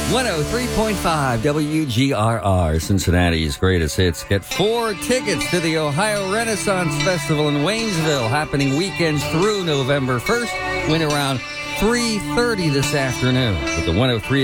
103.5 WGRR, Cincinnati's greatest hits. Get 4 tickets to the Ohio Renaissance Festival in Waynesville, happening weekends through November 1st. Win around 3:30 this afternoon with the 103